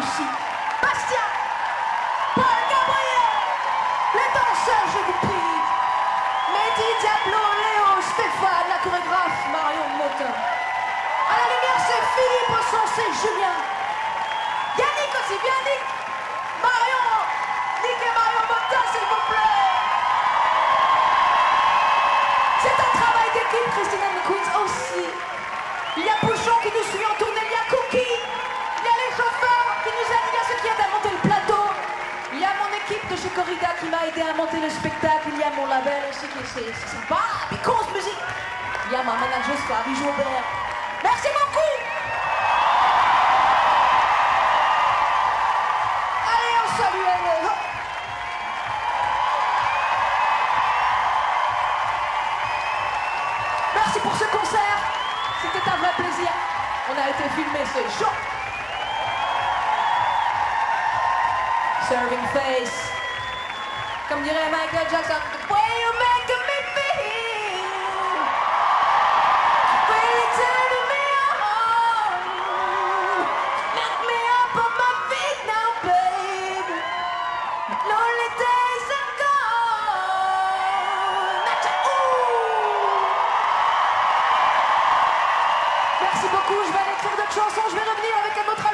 aussi. Bastien, Paul Gabriel, les danseurs, je vous prie. Mehdi, Diablo, Léo, Stéphane, la chorégraphe, Marion Motin. À la lumière, c'est Philippe, au son, c'est Julien. Yannick aussi, Yannick. Marion, Nick et Marion Motin, s'il vous plaît. C'est un travail d'équipe, Christine and the Queens aussi. Il y a Bouchon qui nous suit en tournée, il y a Cookie, il y a les chauffeurs qui nous aident, il y a ceux qui aident à monter le plateau. Il y a mon équipe de chez Corrida qui m'a aidé à monter le spectacle, il y a mon label aussi qui est sympa, Because Music. Il y a ma manager Flavie Jaubert. Merci beaucoup. Allez, on salue elle. Merci pour ce concert. C'était un vrai plaisir. On a été filmé, c'est chaud. Serving face. Comme dirait Michael Jackson, the way you make me feel. Really turning me on. Knock me up on my feet now, baby. Lonely days are gone. Merci beaucoup, je vais aller écrire d'autres chansons, je vais revenir avec un autre album.